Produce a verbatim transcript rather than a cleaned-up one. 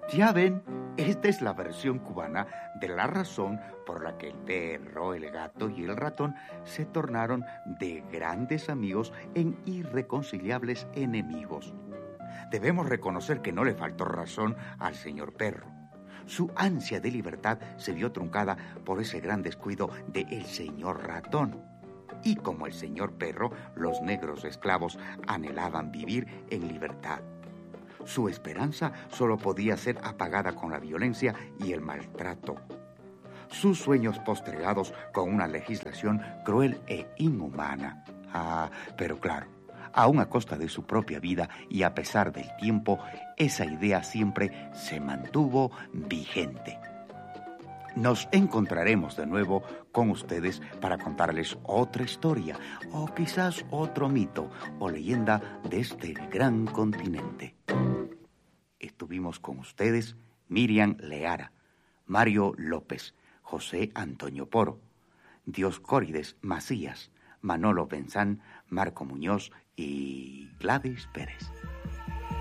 Ya ven, esta es la versión cubana de la razón por la que el perro, el gato y el ratón se tornaron de grandes amigos en irreconciliables enemigos. Debemos reconocer que no le faltó razón al señor perro. Su ansia de libertad se vio truncada por ese gran descuido de el señor ratón. Y como el señor perro, los negros esclavos anhelaban vivir en libertad. Su esperanza solo podía ser apagada con la violencia y el maltrato. Sus sueños postergados con una legislación cruel e inhumana. Ah, pero claro, aún a costa de su propia vida y a pesar del tiempo, esa idea siempre se mantuvo vigente. Nos encontraremos de nuevo con ustedes para contarles otra historia, o quizás otro mito o leyenda de este gran continente. Estuvimos con ustedes Miriam Leara, Mario López, José Antonio Poro, Dioscórides Macías, Manolo Benzán, Marco Muñoz y Gladys Pérez.